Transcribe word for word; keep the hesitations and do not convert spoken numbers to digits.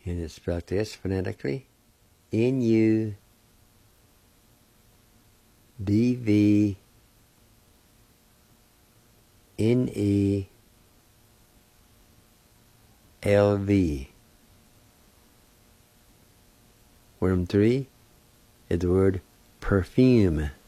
And it's spelled this phonetically. N U D V N E L V. Word number three is the word perfume.